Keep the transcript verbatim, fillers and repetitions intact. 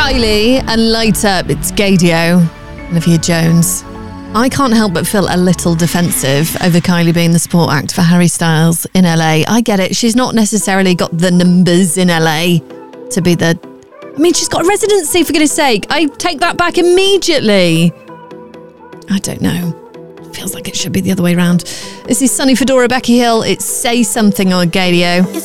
Kylie and Light Up. It's Gaydio, Olivia Jones. I can't help but feel a little defensive over Kylie being the support act for Harry Styles in L A. I get it. She's not necessarily got the numbers in L A to be the... I mean, she's got a residency, for goodness sake. I take that back immediately. I don't know. Feels like it should be the other way around. This is Sunny Fedora, Becky Hill. It's Say Something on Gaydio.